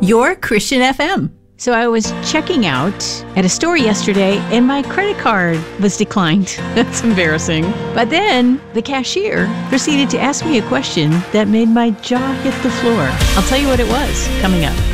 Your Christian FM. So I was checking out at a store yesterday and my credit card was declined. That's embarrassing. But then the cashier proceeded to ask me a question that made my jaw hit the floor. I'll tell you what it was coming up.